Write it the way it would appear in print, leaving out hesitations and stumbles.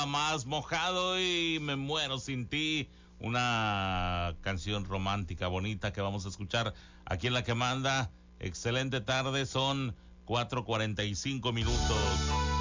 más mojado y me muero sin ti. Una canción romántica bonita que vamos a escuchar aquí en La que Manda. Excelente tarde, son 4:45 minutos.